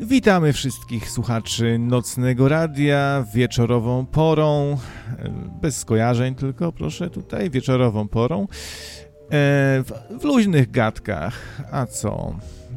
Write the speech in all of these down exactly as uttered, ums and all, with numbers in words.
Witamy wszystkich słuchaczy Nocnego Radia wieczorową porą, bez skojarzeń tylko, proszę, tutaj wieczorową porą, w, w luźnych gadkach, a co?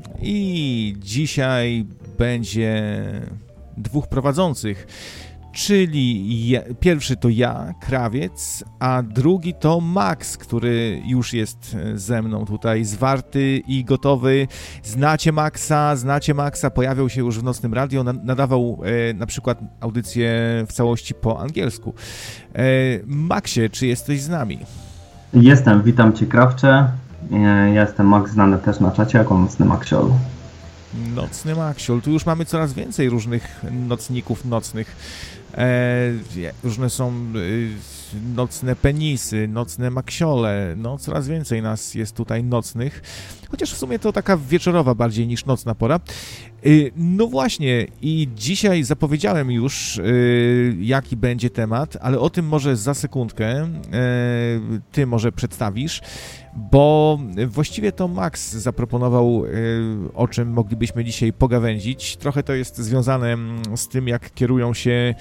I dzisiaj będzie dwóch prowadzących, czyli ja, pierwszy to ja, Krawiec, a drugi to Max, który już jest ze mną tutaj zwarty i gotowy. Znacie Maxa, znacie Maxa, pojawiał się już w Nocnym Radio, nadawał e, na przykład audycję w całości po angielsku. E, Maxie, czy jesteś z nami? Jestem, witam Cię, Krawcze. Ja jestem Max, znany też na czacie jako Nocny Maxiol. Nocny Maxiol. Tu już mamy coraz więcej różnych nocników nocnych. E, różne są e, nocne penisy, nocne maksiole. No, coraz więcej nas jest tutaj nocnych. Chociaż w sumie to taka wieczorowa bardziej niż nocna pora. E, no właśnie, i dzisiaj zapowiedziałem już, e, jaki będzie temat, ale o tym może za sekundkę. E, ty może przedstawisz. Bo właściwie to Max zaproponował, o czym moglibyśmy dzisiaj pogawędzić. Trochę to jest związane z tym, jak kierują się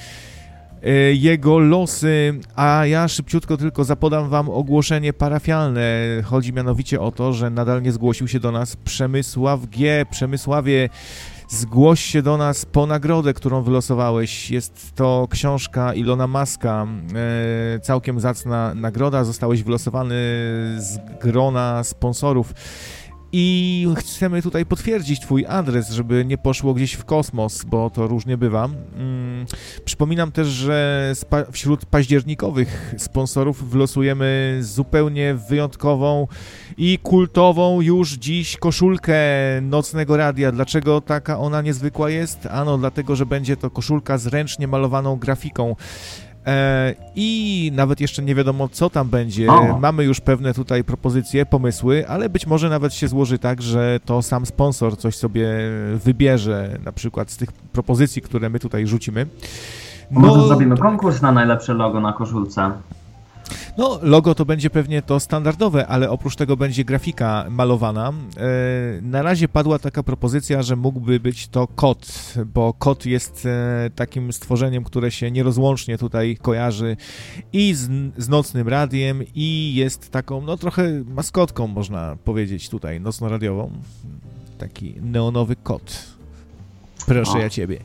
jego losy, a ja szybciutko tylko zapodam wam ogłoszenie parafialne. Chodzi mianowicie o to, że nadal nie zgłosił się do nas Przemysław G. Przemysławie, zgłoś się do nas po nagrodę, którą wylosowałeś. Jest to książka Ilona Muska, e, całkiem zacna nagroda. Zostałeś wylosowany z grona sponsorów i chcemy tutaj potwierdzić twój adres, żeby nie poszło gdzieś w kosmos, bo to różnie bywa. Mm, przypominam też, że spa- wśród październikowych sponsorów wylosujemy zupełnie wyjątkową i kultową już dziś koszulkę Nocnego Radia. Dlaczego taka ona niezwykła jest? Ano dlatego, że będzie to koszulka z ręcznie malowaną grafiką. E, I nawet jeszcze nie wiadomo, co tam będzie. O. Mamy już pewne tutaj propozycje, pomysły, ale być może nawet się złoży tak, że to sam sponsor coś sobie wybierze, na przykład z tych propozycji, które my tutaj rzucimy. No, może zrobimy konkurs na najlepsze logo na koszulce. No, logo to będzie pewnie to standardowe, ale oprócz tego będzie grafika malowana. E, na razie padła taka propozycja, że mógłby być to kot, bo kot jest e, takim stworzeniem, które się nierozłącznie tutaj kojarzy i z, z Nocnym Radiem, i jest taką, no trochę maskotką, można powiedzieć, tutaj nocno-radiową. Taki neonowy kot. Proszę o. ja ciebie.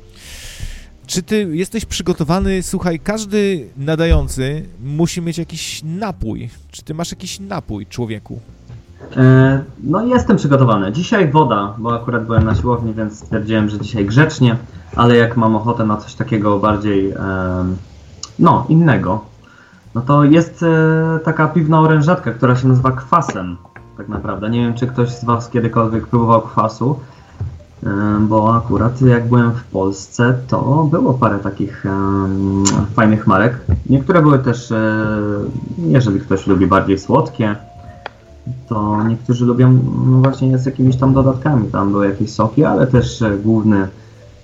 Czy ty jesteś przygotowany? Słuchaj, każdy nadający musi mieć jakiś napój. Czy ty masz jakiś napój, człowieku? E, no jestem przygotowany. Dzisiaj woda, bo akurat byłem na siłowni, więc stwierdziłem, że dzisiaj grzecznie, ale jak mam ochotę na coś takiego bardziej, e, no, innego, no to jest e, taka piwna orężatka, która się nazywa kwasem, tak naprawdę. Nie wiem, czy ktoś z was kiedykolwiek próbował kwasu, bo akurat jak byłem w Polsce, to było parę takich um, fajnych marek. Niektóre były też, e, jeżeli ktoś lubi bardziej słodkie, to niektórzy lubią no właśnie z jakimiś tam dodatkami. Tam były jakieś soki, ale też e, główny e,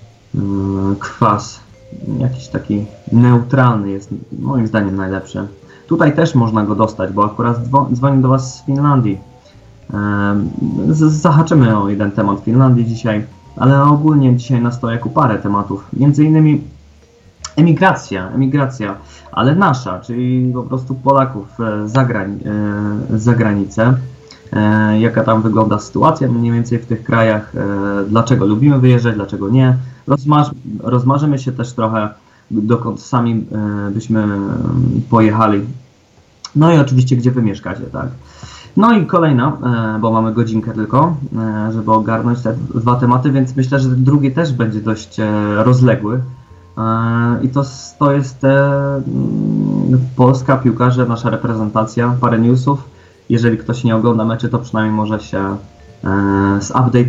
kwas, jakiś taki neutralny jest moim zdaniem najlepszy. Tutaj też można go dostać, bo akurat dzwonię do was z Finlandii. Zahaczymy o jeden temat Finlandii dzisiaj, ale ogólnie dzisiaj na stojaku parę tematów, między innymi emigracja, emigracja, ale nasza, czyli po prostu Polaków za, grań, za granicę, jaka tam wygląda sytuacja mniej więcej w tych krajach, dlaczego lubimy wyjeżdżać, dlaczego nie. Rozmaż, rozmarzymy się też trochę, dokąd sami byśmy pojechali, no i oczywiście gdzie wy mieszkacie, tak. No i kolejna, bo mamy godzinkę tylko, żeby ogarnąć te dwa tematy, więc myślę, że drugi też będzie dość rozległy. I to, to jest Polska, piłkarze, nasza reprezentacja, parę newsów. Jeżeli ktoś nie ogląda meczy, to przynajmniej może się zupdate'ować